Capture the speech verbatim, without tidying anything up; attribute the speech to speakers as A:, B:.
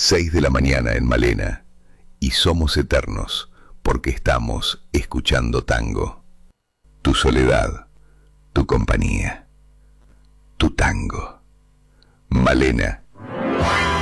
A: seis de la mañana en Malena, y somos eternos porque estamos escuchando tango. Tu soledad, tu compañía, tu tango. Malena